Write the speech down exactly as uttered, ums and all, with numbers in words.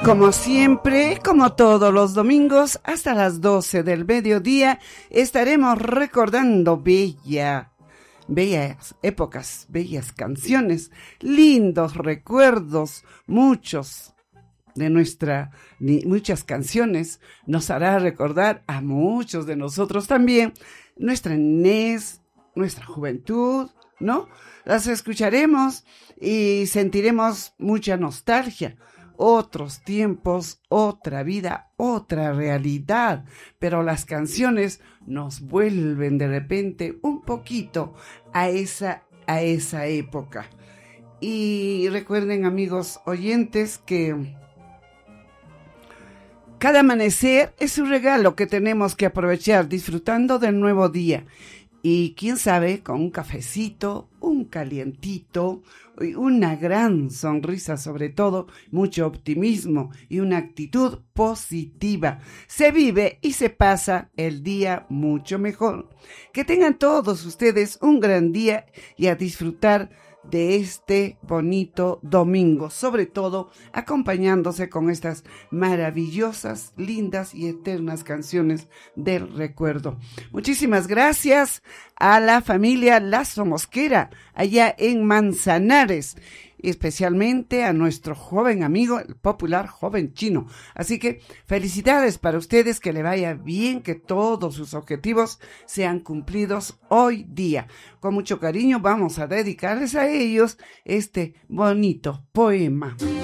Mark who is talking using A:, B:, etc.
A: Como siempre, como todos los domingos, hasta las doce del mediodía, estaremos recordando bella, bellas épocas, bellas canciones, lindos recuerdos, muchos de nuestra, muchas canciones nos hará recordar a muchos de nosotros también, nuestra niñez, nuestra juventud, ¿no? Las escucharemos y sentiremos mucha nostalgia. Otros tiempos, otra vida, otra realidad, pero las canciones nos vuelven de repente un poquito a esa, a esa época. Y recuerden, amigos oyentes, que cada amanecer es un regalo que tenemos que aprovechar disfrutando del nuevo día. Y quién sabe, con un cafecito, un calientito, una gran sonrisa sobre todo, mucho optimismo y una actitud positiva. Se vive y se pasa el día mucho mejor. Que tengan todos ustedes un gran día y a disfrutar de este bonito domingo, sobre todo acompañándose con estas maravillosas, lindas y eternas canciones del recuerdo. Muchísimas gracias a la familia Lazo Mosquera, allá en Manzanares, especialmente a nuestro joven amigo, el popular joven chino. Así que felicidades para ustedes, que le vaya bien, que todos sus objetivos sean cumplidos hoy día. Con mucho cariño vamos a dedicarles a ellos este bonito poema.